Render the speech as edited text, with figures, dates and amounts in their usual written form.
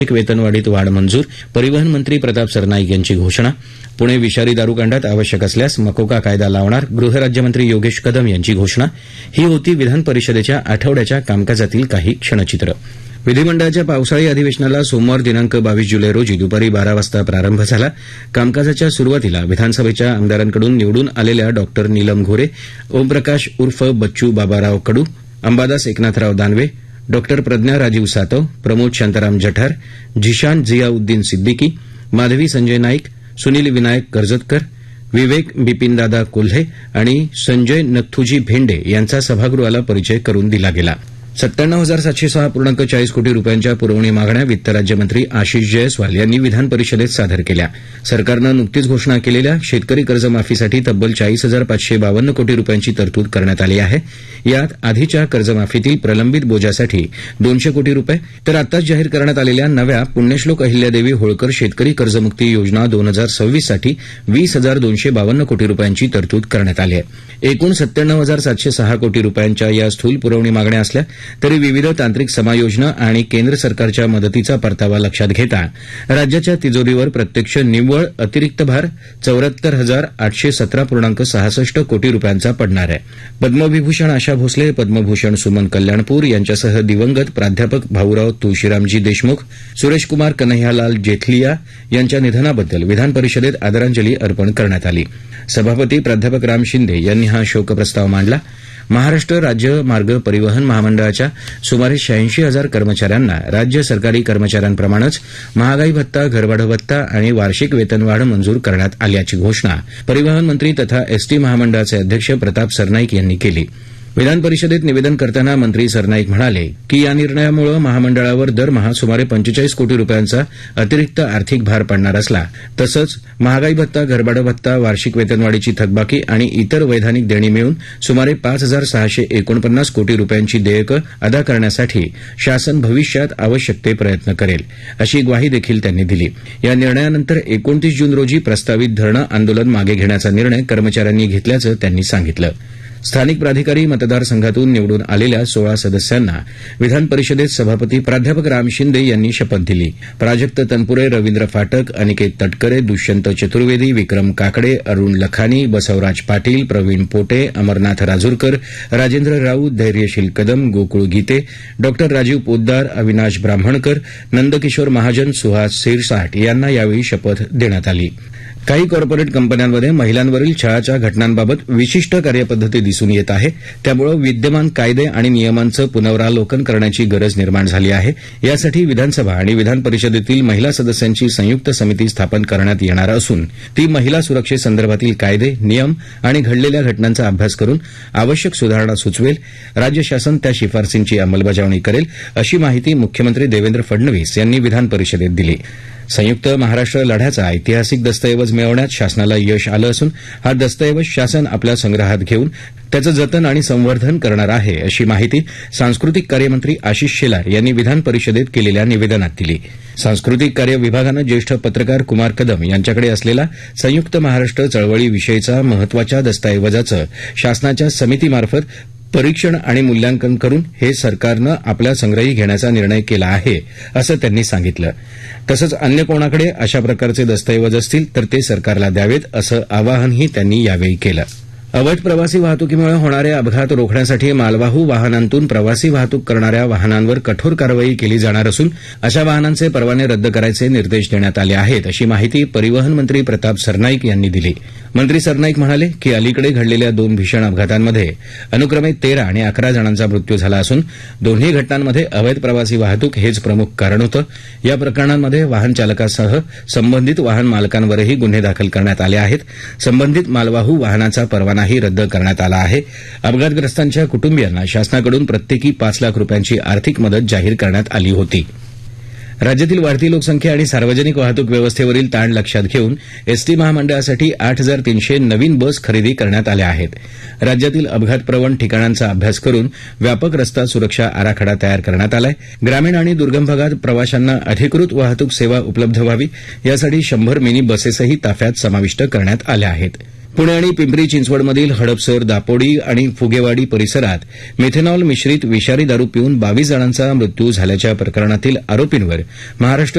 वेतनवाढीत वाढ मंजूर. परिवहन मंत्री प्रताप सरनाईक यांची घोषणा. पुणे विषारी दारूकांडात आवश्यक असल्यास मकोका कायदा लावणार. गृहराज्यमंत्री योगेश कदम यांची घोषणा. ही होती विधान परिषदेच्या आठवड्याच्या कामकाजातील काही क्षणचित्र. विधिमंडळाच्या पावसाळी अधिवेशनाला सोमवार दिनांक 22 जुलै रोजी दुपारी 12 वाजता प्रारंभ झाला. कामकाजाच्या सुरुवातीला विधानसभेच्या आमदारांकडून निवडून आलेल्या डॉ नीलम गोऱ्हे, ओमप्रकाश उर्फ बच्चू बाबाराव कडू, अंबादास एकनाथराव दानवे, डॉ प्रज्ञा राजीव सातव, प्रमोद शांताराम जठार, झिशान झियाउद्दीन सिद्दीकी, माधवी संजय नाईक, सुनील विनायक कर्जतकर, विवेक बिपिनदादा कोल्हे आणि संजय नथ्थूजी भेंडे यांचा सभागृहाला परिचय करून दिला गेला. 97,706.40 कोटी रुपयांच्या पुरवणी मागण्या वित्त राज्यमंत्री आशिष जयस्वाल यांनी विधान परिषदेत सादर केल्या. सरकारनं नुकतीच घोषणा केलेल्या शेतकरी कर्जमाफीसाठी तब्बल 40,552 कोटी रुपयांची तरतूद करण्यात आली आहे. यात आधीच्या कर्जमाफीतील प्रलंबित बोजासाठी 200 कोटी रुपये तर आताच जाहीर करण्यात आलेल्या नव्या पुण्यश्लोक अहिल्यादेवी होळकर शेतकरी कर्जमुक्ती योजना 2026 साठी 20,252 कोटी रुपयांची तरतूद करण्यात आली आहे. एकूण 97,706 कोटी रुपयांच्या या स्थूल पुरवणी मागण्या असल्या तरी विविध तांत्रिक समायोजनं आणि केंद्र सरकारच्या मदतीचा परतावा लक्षात घेता राज्याच्या तिजोरीवर प्रत्यक्ष निव्वळ अतिरिक्त भार 74,817.66 कोटी रुपयांचा पडणार आहे. पद्मविभूषण आशा भोसले, पद्मभूषण सुमन कल्याणपूर यांच्यासह दिवंगत प्राध्यापक भाऊराव तुळशीरामजी देशमुख, सुरेशकुमार कन्हैयालाल जेथलिया यांच्या निधनाबद्दल विधान परिषदेत आदरांजली अर्पण करण्यात आली. सभापती प्राध्यापक राम शिंदे यांनी हा शोकप्रस्ताव मांडला. महाराष्ट्र राज्य मार्ग परिवहन महामंडळाच्या सुमारे 86,000 कर्मचाऱ्यांना राज्य सरकारी कर्मचाऱ्यांप्रमाणेच महागाई भत्ता, घरभाडं भत्ता आणि वार्षिक वेतनवाढ मंजूर करण्यात आल्याची घोषणा परिवहन मंत्री तथा एसटी महामंडळाचे अध्यक्ष प्रताप सरनाईक यांनी केली. विधान परिषदेत निवेदन करताना मंत्री सरनाईक म्हणाले की या निर्णयामुळे महामंडळावर दरमहा सुमारे 45 कोटी रुपयांचा अतिरिक्त आर्थिक भार पडणार असला तसंच महागाई भत्ता, घरभाडं भत्ता, वार्षिक वेतनवाढीची थकबाकी आणि इतर वैधानिक देणी मिळून सुमारे 5,649 कोटी रुपयांची देयकं अदा करण्यासाठी शासन भविष्यात आवश्यक ते प्रयत्न करेल, अशी ग्वाही देखील त्यांनी दिली. या निर्णयानंतर 29 जून रोजी प्रस्तावित धरणं आंदोलन मागे घेण्याचा निर्णय कर्मचाऱ्यांनी घेतल्याचं त्यांनी सांगितलं. स्थानिक प्राधिकारी मतदारसंघातून निवडून आलेल्या 16 सदस्यांना विधान परिषदेत सभापती प्राध्यापक राम शिंदे यांनी शपथ दिली. प्राजक्त तनपुरे, रवींद्र फाटक, अनिकेत तटकरे, दुष्यंत चतुर्वेदी, विक्रम काकडे, अरुण लखानी, बसवराज पाटील, प्रवीण पोटे, अमरनाथ राजूरकर, राजेंद्र राऊत, धैर्यशील कदम, गोकुळ गीते, डॉ राजीव पोद्दार, अविनाश ब्राह्मणकर, नंदकिशोर महाजन, सुहास सिरसाट यांना यावेळी शपथ देण्यात आली. काही कॉर्पोरेट कंपन्यांमध्ये महिलांवरील छळाच्या घटनांबाबत विशिष्ट कार्यपद्धती दिसून येत आहे. त्यामुळे विद्यमान कायदे आणि नियमांचं पुनरावलोकन करण्याची गरज निर्माण झाली आहे. यासाठी विधानसभा आणि विधान परिषदेतील महिला सदस्यांची संयुक्त समिती स्थापन करण्यात येणार असून ती महिला सुरक्षेसंदर्भातील कायदे, नियम आणि घडलेल्या घटनांचा अभ्यास करून आवश्यक सुधारणा सुचवेल. राज्य शासन त्या शिफारसींची अंमलबजावणी करेल, अशी माहिती मुख्यमंत्री देवेंद्र फडणवीस यांनी विधान परिषदेत दिली. संयुक्त महाराष्ट्र लढ्याचा ऐतिहासिक दस्तऐवज मिळवण्यात शासनाला यश आलं असून हा दस्तऐवज शासन आपल्या संग्रहात घेऊन त्याचं जतन आणि संवर्धन करणार आहे, अशी माहिती सांस्कृतिक कार्यमंत्री आशिष शेलार यांनी विधान परिषदेत केलेल्या निवेदनात दिली. सांस्कृतिक कार्य विभागानं ज्येष्ठ पत्रकार कुमार कदम यांच्याकडे असलेला संयुक्त महाराष्ट्र चळवळीविषयीचा महत्वाच्या दस्तऐवजाचं शासनाच्या समितीमार्फत परीक्षण आणि मूल्यांकन करून हे सरकारनं आपल्या संग्रही घेण्याचा निर्णय केला आहे, असं त्यांनी सांगितलं. तसंच अन्य कोणाकडे अशा प्रकारचे दस्तऐवज असतील तर ते सरकारला द्यावेत, असं आवाहनही त्यांनी यावेळी केलं. अवैध प्रवासी वाहतुकीमुळे होणारे अपघात रोखण्यासाठी मालवाहू वाहनांतून प्रवासी वाहतूक करणाऱ्या वाहनांवर कठोर कारवाई केली जाणार असून अशा वाहनांचे परवाने रद्द करायचे निर्देश देण्यात आले आहेत, अशी माहिती परिवहन मंत्री प्रताप सरनाईक यांनी दिली. मंत्री सरनाईक म्हणाले की अलीकडे घडलेल्या 2 भीषण अपघातांमध्ये अनुक्रमे 13 आणि 11 जणांचा मृत्यू झाला असून दोन्ही घटनांमध्ये अवैध प्रवासी वाहतूक हेच प्रमुख कारण होतं. या प्रकरणांमध्ये वाहन चालकासह संबंधित वाहन मालकांवरही गुन्हे दाखल करण्यात आले आहेत. संबंधित मालवाहू वाहनाचा परवानाही रद्द करण्यात आला आहे. अपघातग्रस्तांच्या कुटुंबियांना शासनाकडून प्रत्येकी 5 लाख रुपयांची आर्थिक मदत जाहीर करण्यात आली होती. राज्यातील वाढती लोकसंख्या आणि सार्वजनिक वाहतूक व्यवस्थेवरील ताण लक्षात घेऊन एसटी महामंडळासाठी 8,300 नवीन बस खरेदी करण्यात आल्या आहेत. राज्यातील अपघातप्रवण ठिकाणांचा अभ्यास करून व्यापक रस्ता सुरक्षा आराखडा तयार करण्यात आला आहे. ग्रामीण आणि दुर्गम भागात प्रवाशांना अधिकृत वाहतूक सेवा उपलब्ध व्हावी यासाठी 100 मिनी बसेसही ताफ्यात समाविष्ट करण्यात आल्या आहेत. पुणे आणि पिंपरी चिंचवडमधील हडपसर, दापोडी आणि फुगेवाडी परिसरात मिथेनॉल मिश्रित विषारी दारू पिऊन 22 जणांचा मृत्यू झाल्याच्या प्रकरणातील आरोपींवर महाराष्ट्र